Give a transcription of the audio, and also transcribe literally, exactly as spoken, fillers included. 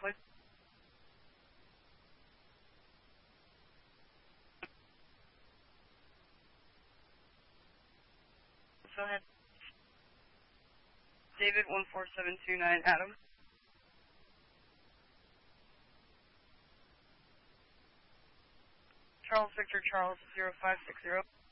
Floyd. Go ahead. David one four seven two nine Adam. Charles Victor Charles zero five six zero.